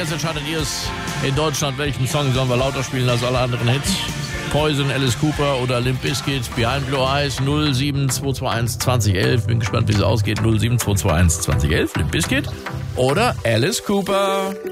jetzt entscheidet ihr es in Deutschland, welchen Song sollen wir lauter spielen als alle anderen Hits. Poison, Alice Cooper oder Limp Bizkit, Behind Blue Eyes, 07221 2011. Bin gespannt, wie es ausgeht. 07221 2011, Limp Bizkit oder Alice Cooper.